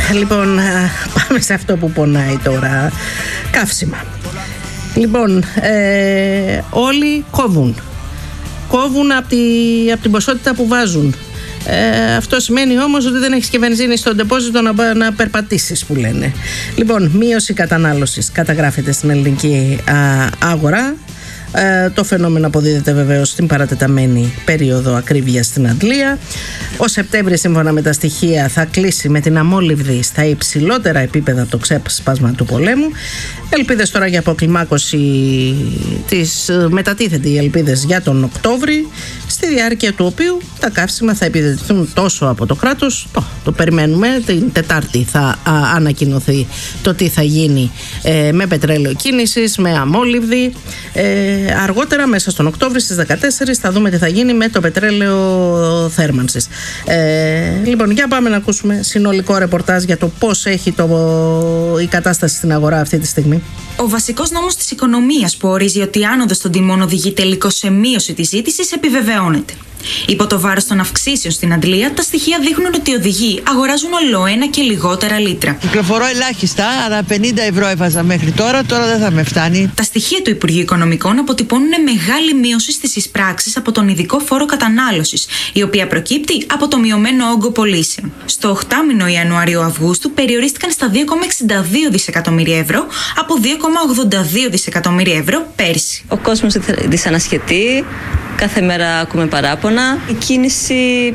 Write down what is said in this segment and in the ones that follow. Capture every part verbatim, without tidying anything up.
Λοιπόν, πάμε σε αυτό που πονάει τώρα. Καύσιμα. Λοιπόν, ε, όλοι κόβουν. Κόβουν από, τη, από την ποσότητα που βάζουν. Ε, αυτό σημαίνει όμως ότι δεν έχεις και βενζίνη στο ντεπόζιτο να, να περπατήσεις, που λένε. Λοιπόν, μείωση κατανάλωσης καταγράφεται στην ελληνική α, αγορά. Ε, το φαινόμενο αποδίδεται βεβαίως στην παρατεταμένη περίοδο ακρίβειας στην Αντλία. Ο Σεπτέμβρης, σύμφωνα με τα στοιχεία, θα κλείσει με την αμόλυβδη στα υψηλότερα επίπεδα από το ξέσπασμα του πολέμου. Ελπίδες τώρα για αποκλιμάκωση της, μετατίθεται οι ελπίδες για τον Οκτώβρη, στη διάρκεια του οποίου τα καύσιμα θα επιδοτηθούν τόσο από το κράτος. Το, το περιμένουμε. Την Τετάρτη θα α, ανακοινωθεί το τι θα γίνει ε, με πετρέλαιο κίνησης, με αμόλυβδη. Ε, αργότερα, μέσα στον Οκτώβρη, στις δεκατέσσερις, θα δούμε τι θα γίνει με το πετρέλαιο θέρμανσης. Ε, λοιπόν, για πάμε να ακούσουμε συνολικό ρεπορτάζ για το πώς έχει το, η κατάσταση στην αγορά αυτή τη στιγμή. Ο βασικός νόμος της οικονομίας, που ορίζει ότι η άνοδος των τιμών οδηγεί τελικώς σε μείωση της ζήτησης, επιβεβαιώνεται. Υπό το βάρος των αυξήσεων στην Αντλία, τα στοιχεία δείχνουν ότι οι οδηγοί αγοράζουν ολοένα και λιγότερα λίτρα. Κυκλοφορώ ελάχιστα, αλλά πενήντα ευρώ έβαζα μέχρι τώρα, τώρα δεν θα με φτάνει. Τα στοιχεία του Υπουργείου Οικονομικών αποτυπώνουν μεγάλη μείωση στις εισπράξεις από τον ειδικό φόρο κατανάλωσης, η οποία προκύπτει από το μειωμένο όγκο πωλήσεων. Στο οχτάμηνο Ιανουαρίου-Αυγούστου περιορίστηκαν στα δύο κόμμα εξήντα δύο δισεκατομμύρια ευρώ από δύο κόμμα ογδόντα δύο δισεκατομμύρια ευρώ πέρσι. Ο κόσμος δυσανασχετεί. Κάθε μέρα ακούμε παράπονα. Η κίνηση,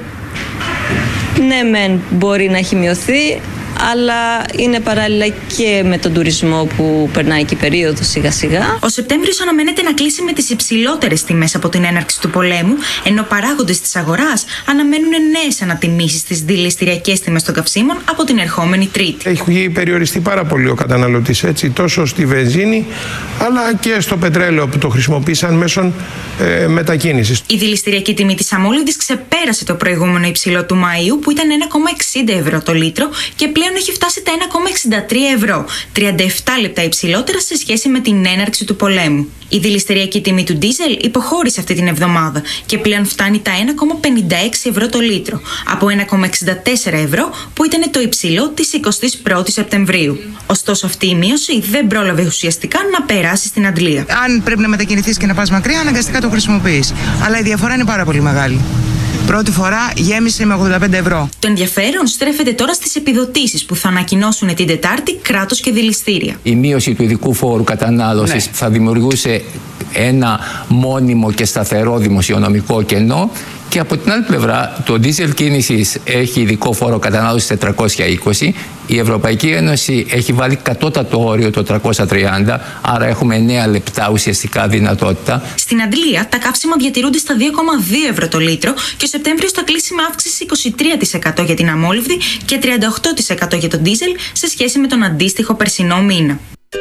ναι μεν, μπορεί να έχει μειωθεί, αλλά είναι παράλληλα και με τον τουρισμό που περνάει και η περίοδο σιγά σιγά. Ο Σεπτέμβριος αναμένεται να κλείσει με τις υψηλότερες τιμές από την έναρξη του πολέμου, ενώ παράγοντες της αγοράς αναμένουν νέες ανατιμήσεις στις δηληστηριακές τιμές των καυσίμων από την ερχόμενη Τρίτη. Έχει περιοριστεί πάρα πολύ ο καταναλωτής, έτσι, τόσο στη βενζίνη αλλά και στο πετρέλαιο που το χρησιμοποίησαν μέσω ε, μετακίνησης. Η δηληστηριακή τιμή της αμόλυβδης ξεπέρασε το προηγούμενο υψηλό του Μαΐου, που ήταν ένα κόμμα εξήντα ευρώ το λίτρο, και πλέον έχει φτάσει τα ένα κόμμα εξήντα τρία ευρώ, τριάντα επτά λεπτά υψηλότερα σε σχέση με την έναρξη του πολέμου. Η δηληστηριακή τιμή του ντίζελ υποχώρησε αυτή την εβδομάδα και πλέον φτάνει τα ένα κόμμα πενήντα έξι ευρώ το λίτρο, από ένα κόμμα εξήντα τέσσερα ευρώ που ήταν το υψηλό της εικοστής πρώτης Σεπτεμβρίου. Ωστόσο, αυτή η μείωση δεν πρόλαβε ουσιαστικά να περάσει στην Αντλία. Αν πρέπει να μετακινηθείς και να πας μακριά, αναγκαστικά το χρησιμοποιείς. Αλλά η διαφορά είναι πάρα πολύ μεγάλη. Πρώτη φορά γέμισε με ογδόντα πέντε ευρώ. Το ενδιαφέρον στρέφεται τώρα στις επιδοτήσεις που θα ανακοινώσουν την Τετάρτη κράτος και δηληστήρια. Η μείωση του ειδικού φόρου κατανάλωσης, ναι, θα δημιουργούσε ένα μόνιμο και σταθερό δημοσιονομικό κενό. Και από την άλλη πλευρά, το ντίζελ κίνησης έχει ειδικό φόρο κατανάλωσης τετρακόσια είκοσι. Η Ευρωπαϊκή Ένωση έχει βάλει κατώτατο όριο το τριακόσια τριάντα, άρα έχουμε εννέα λεπτά ουσιαστικά δυνατότητα. Στην Αντλία, τα καύσιμα διατηρούνται στα δύο κόμμα δύο ευρώ το λίτρο και ο Σεπτέμβριος θα κλείσει με αύξηση είκοσι τρία τοις εκατό για την αμόλυβδη και τριάντα οκτώ τοις εκατό για τον ντίζελ σε σχέση με τον αντίστοιχο περσινό μήνα.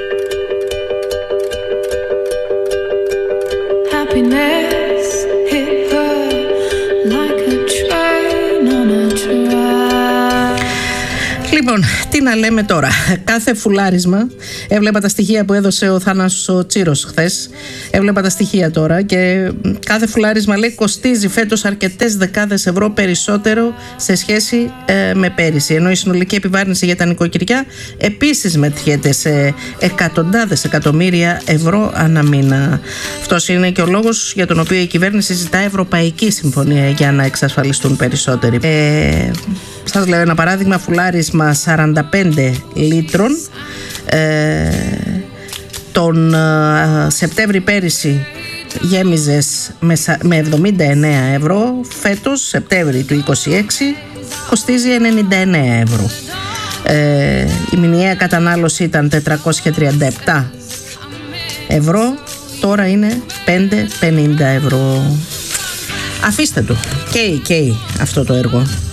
Λοιπόν, τι να λέμε τώρα. Κάθε φουλάρισμα, έβλεπα τα στοιχεία που έδωσε ο Θάνασος ο Τσίρος χθες. Έβλεπα τα στοιχεία τώρα και κάθε φουλάρισμα, λέει, κοστίζει φέτος αρκετές δεκάδες ευρώ περισσότερο σε σχέση ε, με πέρυσι. Ενώ η συνολική επιβάρυνση για τα νοικοκυριά επίσης μετιέται σε εκατοντάδες εκατομμύρια ευρώ ανά μήνα. Αυτός είναι και ο λόγος για τον οποίο η κυβέρνηση ζητά ευρωπαϊκή συμφωνία για να εξασφαλιστούν περισσότεροι. Ε, σας λέω ένα παράδειγμα, φουλάρισμα σαράντα πέντε λίτρων ε, τον ε, Σεπτέμβρη πέρυσι γέμιζες με, με εβδομήντα εννέα ευρώ, φέτος Σεπτέμβρη του είκοσι έξι κοστίζει ενενήντα εννέα ευρώ. Ε, η μηνιαία κατανάλωση ήταν τετρακόσια τριάντα επτά ευρώ, τώρα είναι πεντακόσια πενήντα ευρώ. Αφήστε το, καίει, καίει αυτό το έργο.